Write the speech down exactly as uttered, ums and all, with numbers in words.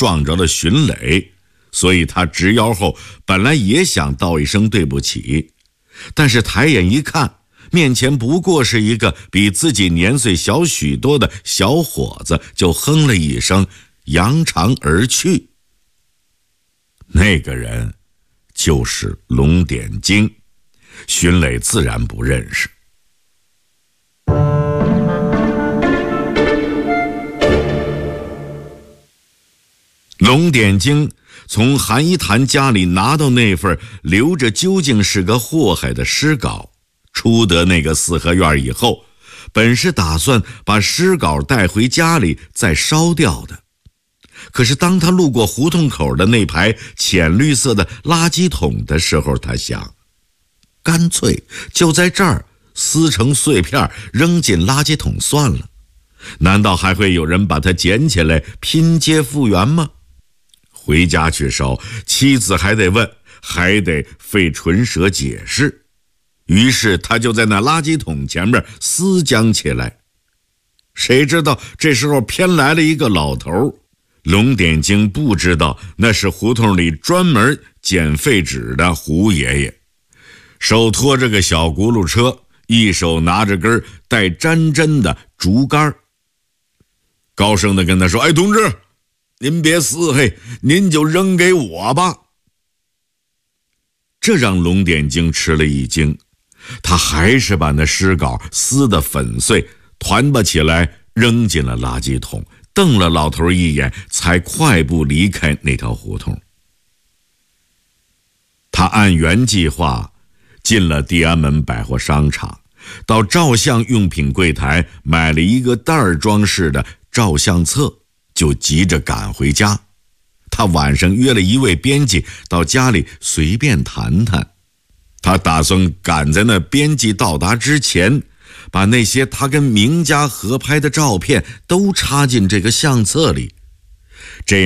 撞着了荀磊，所以他直腰后本来也想道一声对不起，但是抬眼一看，面前不过是一个比自己年岁小许多的小伙子，就哼了一声，扬长而去。那个人就是龙典京，荀磊自然不认识。龙典京从韩一潭家里拿到那份留着究竟是个祸害的诗稿，出得那个四合院以后，本是打算把诗稿带回家里再烧掉的。可是当他路过胡同口的那排浅绿色的垃圾桶的时候，他想，干脆就在这儿撕成碎片扔进垃圾桶算了，难道还会有人把它捡起来拼接复原吗？回家去烧，妻子还得问，还得费唇舌解释。于是他就在那垃圾桶前面撕僵起来。谁知道这时候偏来了一个老头，龙典京不知道那是胡同里专门捡废纸的胡爷爷，手拖着个小轱辘车，一手拿着根带粘针的竹竿，高声地跟他说，哎，同志，您别撕嘿，您就扔给我吧。这让龙典京吃了一惊，他还是把那诗稿撕得粉碎，团吧起来扔进了垃圾桶，瞪了老头一眼，才快步离开那条胡同。他按原计划进了地安门百货商场，到照相用品柜台买了一个袋装式的照相册，就急着赶回家。他晚上约了一位编辑到家里随便谈谈，他打算赶在那编辑到达之前，把那些他跟名家合拍的照片都插进这个相册里。这